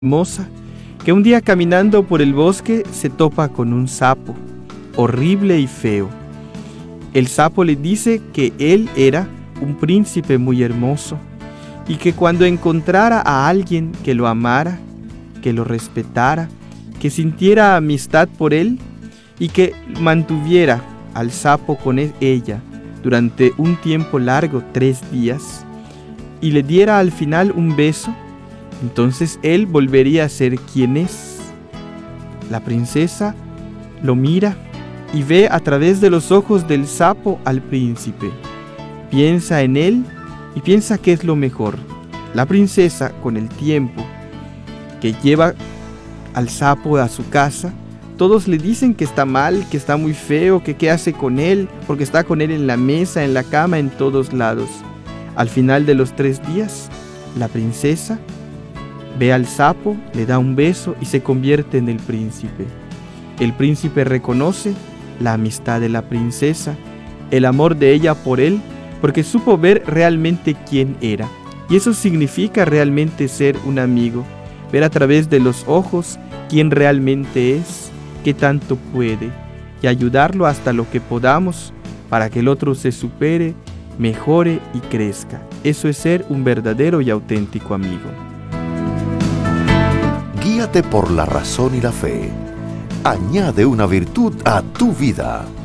hermosa, que un día caminando por el bosque se topa con un sapo, horrible y feo. El sapo le dice que él era un príncipe muy hermoso y que cuando encontrara a alguien que lo amara, que lo respetara, que sintiera amistad por él y que mantuviera al sapo con ella durante un tiempo largo, 3 días, y le diera al final un beso, entonces él volvería a ser quien es. La princesa lo mira y ve a través de los ojos del sapo al príncipe. Piensa en él y piensa que es lo mejor. La princesa, con el tiempo que lleva al sapo a su casa, todos le dicen que está mal, que está muy feo, que qué hace con él, porque está con él en la mesa, en la cama, en todos lados. Al final de los 3 días, la princesa ve al sapo, le da un beso y se convierte en el príncipe. El príncipe reconoce la amistad de la princesa, el amor de ella por él, porque supo ver realmente quién era. Y eso significa realmente ser un amigo, ver a través de los ojos quién realmente es, qué tanto puede, y ayudarlo hasta lo que podamos para que el otro se supere, mejore y crezca. Eso es ser un verdadero y auténtico amigo. Guíate por la razón y la fe. Añade una virtud a tu vida.